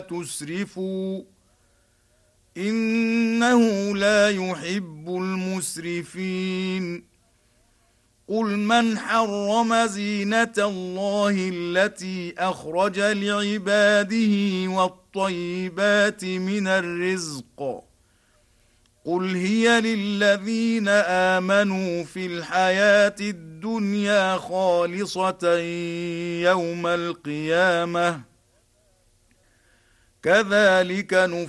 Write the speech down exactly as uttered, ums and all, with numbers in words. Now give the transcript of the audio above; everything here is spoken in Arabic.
تسرفوا إنه لا يحب المسرفين قل من حرم زينة الله التي أخرج لعباده والطيبات من الرزق قل هي للذين آمنوا في الحياة الدنيا خالصة يوم القيامة كذلك نفعل